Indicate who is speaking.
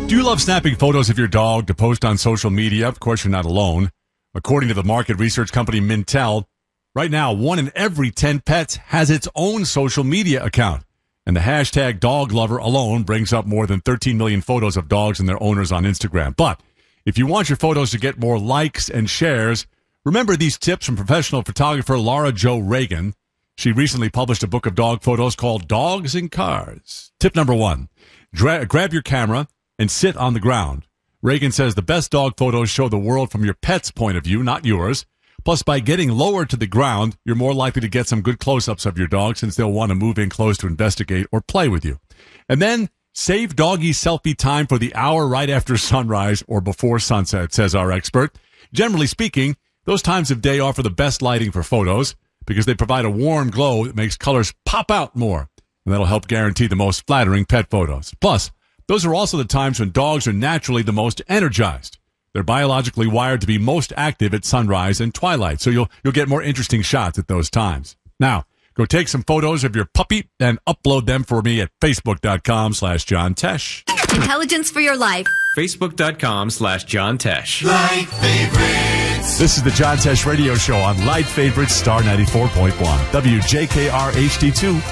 Speaker 1: Do you love snapping photos of your dog to post on social media? Of course, you're not alone. According to the market research company Mintel, right now, 1 in every 10 pets has its own social media account. And the hashtag dog lover alone brings up more than 13 million photos of dogs and their owners on Instagram. But if you want your photos to get more likes and shares, remember these tips from professional photographer Laura Jo Reagan. She recently published a book of dog photos called Dogs and Cars. Tip number 1, grab your camera and sit on the ground. Reagan says the best dog photos show the world from your pet's point of view, not yours. Plus, by getting lower to the ground, you're more likely to get some good close-ups of your dog since they'll want to move in close to investigate or play with you. And then save doggy selfie time for the hour right after sunrise or before sunset, says our expert. Generally speaking, those times of day offer the best lighting for photos because they provide a warm glow that makes colors pop out more. And that'll help guarantee the most flattering pet photos. Plus, those are also the times when dogs are naturally the most energized. They're biologically wired to be most active at sunrise and twilight, so you'll get more interesting shots at those times. Now, go take some photos of your puppy and upload them for me at Facebook.com/John Tesh.
Speaker 2: Intelligence for your life.
Speaker 3: Facebook.com/John Tesh.
Speaker 4: Light favorites.
Speaker 1: This is the John Tesh Radio Show on Light Favorites Star 94.1. WJKR HD2.